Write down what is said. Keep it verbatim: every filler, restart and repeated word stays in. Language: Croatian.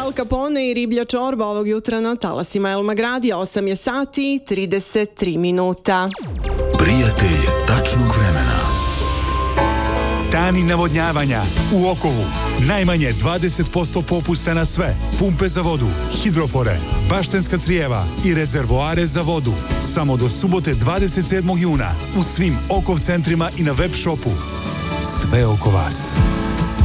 Al Capone i riblja čorba ovog jutra na talasima El Magradija, osam je sati i trideset tri minuta. Prijatelj tačnog vremena. Dani navodnjavanja u Okovu. Najmanje dvadeset posto popusta na sve. Pumpe za vodu, hidrofore, baštenska crijeva i rezervoare za vodu. Samo do subote dvadeset sedmog juna u svim Okov centrima i na web shopu. Sve oko vas.